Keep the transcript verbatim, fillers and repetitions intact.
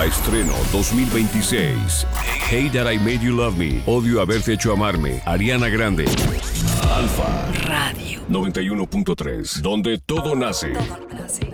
Alfa Estreno dos mil veintiséis. Hey That I Made You Love Me. Odio haberte hecho amarme. Ariana Grande. Alfa Radio noventa y uno punto tres. Donde todo nace. Todo nace.